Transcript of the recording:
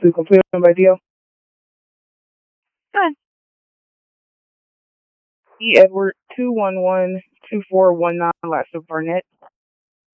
To complete by Dio. Good. E. Edward 2112419, last of Barnett.